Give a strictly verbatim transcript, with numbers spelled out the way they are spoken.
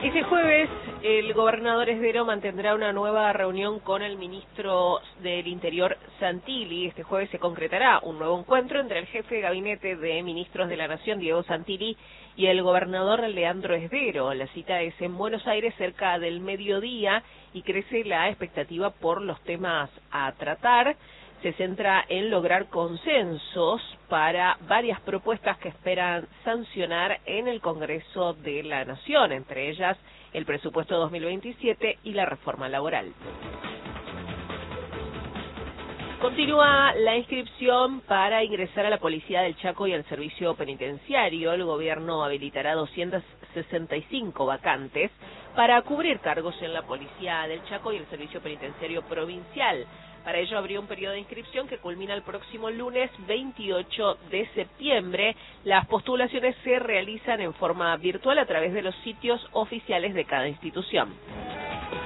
Este jueves, el gobernador Esdero mantendrá una nueva reunión con el ministro del Interior, Santilli. Este jueves se concretará un nuevo encuentro entre el jefe de gabinete de ministros de la Nación, Diego Santilli, y el gobernador Leandro Esdero. La cita es en Buenos Aires cerca del mediodía y crece la expectativa por los temas a tratar. Se centra en lograr consensos para varias propuestas que esperan sancionar en el Congreso de la Nación, entre ellas el presupuesto dos mil veintisiete y la reforma laboral. Continúa la inscripción para ingresar a la Policía del Chaco y al Servicio Penitenciario. El gobierno habilitará doscientas sesenta y cinco vacantes para cubrir cargos en la Policía del Chaco y el Servicio Penitenciario Provincial. Para ello abrió un periodo de inscripción que culmina el próximo lunes veintiocho de septiembre. Las postulaciones se realizan en forma virtual a través de los sitios oficiales de cada institución.